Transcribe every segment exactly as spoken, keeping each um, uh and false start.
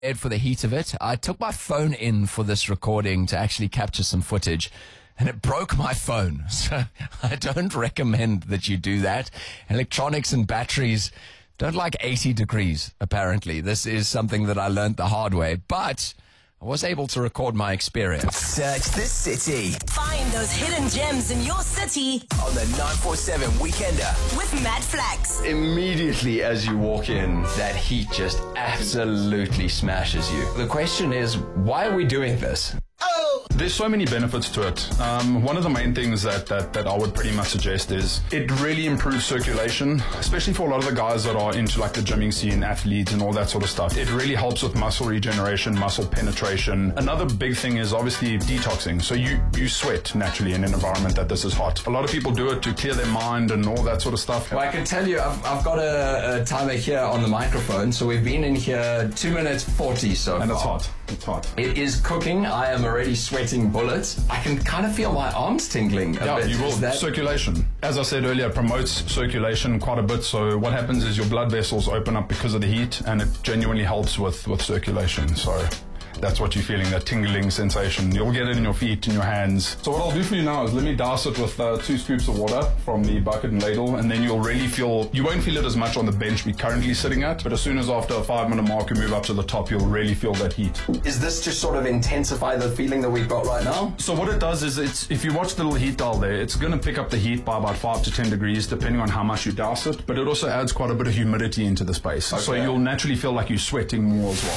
For the heat of it, I took my phone in for this recording to actually capture some footage, and it broke my phone. So I don't recommend that you do that. Electronics and batteries don't like eighty degrees, apparently. This is something that I learned the hard way, but I was able to record my experience. Search the city. Find those hidden gems in your city On the nine four seven Weekender. with Matt Flax. Immediately as you walk in, that heat just absolutely smashes you. The question is, why are we doing this? There's so many benefits to it. Um, one of the main things that, that, that I would pretty much suggest is it really improves circulation, especially for a lot of the guys that are into like the gymming scene, athletes and all that sort of stuff. It really helps with muscle regeneration, muscle penetration. Another big thing is obviously detoxing. So you, you sweat naturally in an environment that this is hot. A lot of people do it to clear their mind and all that sort of stuff. Well, I can tell you, I've, I've got a, a timer here on the microphone, so we've been in here two minutes forty so far. And it's hot. It's hot. It is cooking. I am already sweating bullets. I can kind of feel my arms tingling a Yeah, bit. you will. Is that... Circulation. As I said earlier, it promotes circulation quite a bit. So what happens is your blood vessels open up because of the heat, and it genuinely helps with, with circulation. So that's what you're feeling, that tingling sensation. You'll get it in your feet, in your hands. So what I'll do for you now is let me douse it with uh, two scoops of water from the bucket and ladle, and then you'll really feel, you won't feel it as much on the bench we're currently sitting at, but as soon as after a five minute mark you move up to the top, you'll really feel that heat. Is this to sort of intensify the feeling that we've got right now? So what it does is, it's if you watch the little heat dial there, it's going to pick up the heat by about five to ten degrees depending on how much you douse it, but it also adds quite a bit of humidity into the space. Okay. So you'll naturally feel like you're sweating more as well.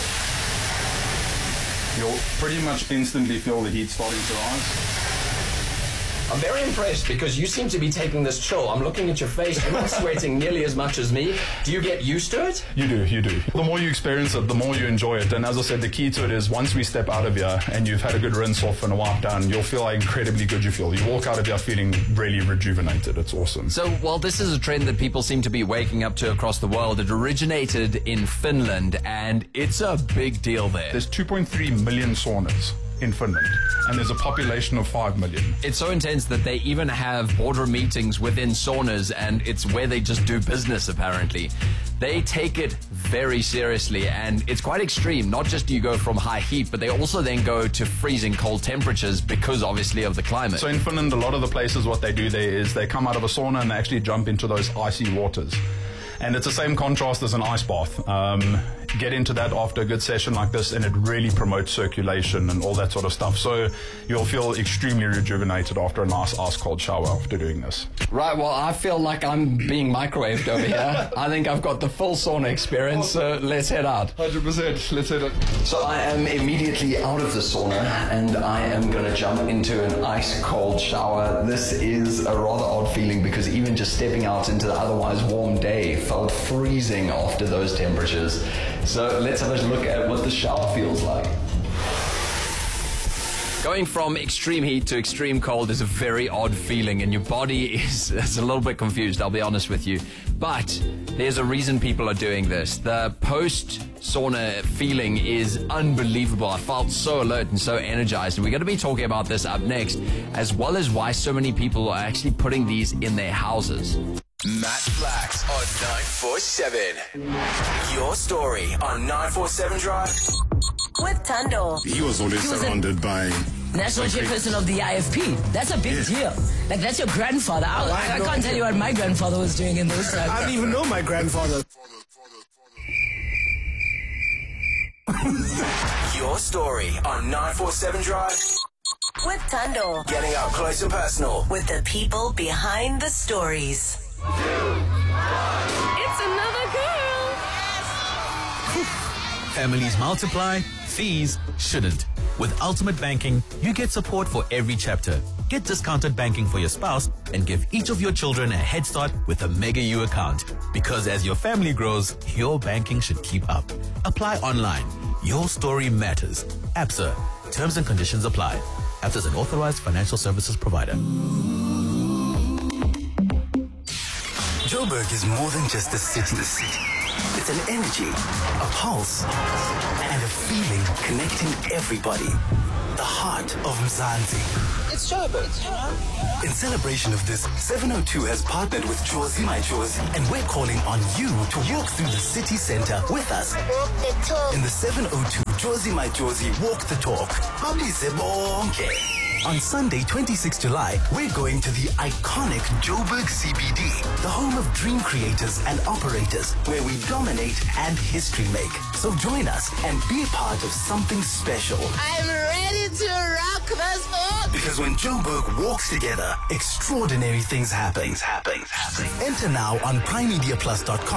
You'll pretty much instantly feel the heat starting to rise. I'm very impressed because you seem to be taking this chill. I'm looking at your face. You're not sweating nearly as much as me. Do you get used to it? You do, you do. The more you experience it, the more you enjoy it. And as I said, the key to it is once we step out of here and you've had a good rinse off and a wipe down, you'll feel how incredibly good you feel. You walk out of here feeling really rejuvenated. It's awesome. So, while this is a trend that people seem to be waking up to across the world, it originated in Finland, and it's a big deal there. There's two point three million saunas in Finland, and there's a population of five million. It's so intense that they even have boardroom meetings within saunas, and it's where they just do business, apparently. They take it very seriously, and it's quite extreme. Not just do you go from high heat, but they also then go to freezing cold temperatures because, obviously, of the climate. So in Finland, a lot of the places, what they do there is they come out of a sauna and they actually jump into those icy waters. And it's the same contrast as an ice bath. Um, get into that after a good session like this, and it really promotes circulation and all that sort of stuff. So you'll feel extremely rejuvenated after a nice ice cold shower after doing this. Right, well, I feel like I'm being microwaved over here. I think I've got the full sauna experience, so let's head out. one hundred percent. Let's head out. So I am immediately out of the sauna, and I am going to jump into an ice cold shower. This is a rather odd feeling because even just stepping out into the otherwise warm day felt freezing after those temperatures. So let's have a look at what the shower feels like. Going from extreme heat to extreme cold is a very odd feeling, and your body is, is a little bit confused, I'll be honest with you. But there's a reason people are doing this. The post-sauna feeling is unbelievable. I felt so alert and so energized. And we're going to be talking about this up next, as well as why so many people are actually putting these in their houses. Matt Flax on nine four seven. Your story on nine four seven Drive. With Tando. He was always He was a- surrounded by... National chairperson of the I F P. That's a big Yes. deal. Like, that's your grandfather. I, I I, have I no can't tell you what my grandfather was doing in those times. I don't even know my grandfather. Your story on nine four seven Drive. With Tando. Getting up close and personal. With the people behind the stories. It's another girl. Families multiply, fees shouldn't. With Ultimate Banking, you get support for every chapter. Get discounted banking for your spouse and give each of your children a head start with a Mega U account. Because as your family grows, your banking should keep up. Apply online. Your story matters. ABSA. Terms and conditions apply. ABSA is an authorized financial services provider. Joburg is more than just a city. It's an energy, a pulse, and a feeling connecting everybody. The heart of Mzansi. It's Joburg, you know? In celebration of this, seven oh two has partnered with Jozi My Jozi, and we're calling on you to walk through the city center with us. Walk the talk. In the seven oh two Jozi My Jozi Walk the Talk. Babize bonke. On Sunday, twenty-sixth of July, we're going to the iconic Joburg C B D, the home of dream creators and operators, where we dominate and history make. So join us and be a part of something special. I'm ready to rock this book. Because when Joburg walks together, extraordinary things happen. Things happen. Enter now on prime media plus dot com.